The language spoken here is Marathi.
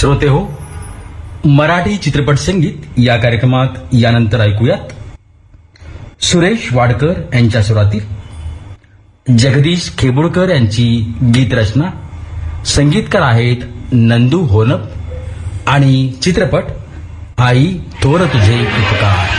श्रोते हो, मराठी चित्रपट संगीत या कार्यक्रमात यानंतर ऐकूयात सुरेश वाडकर यांच्या स्वरातील जगदीश खेबुळकर यांची गीतरचना. संगीतकार आहेत नंदू होनप आणि चित्रपट आई थोर तुझे उपकार.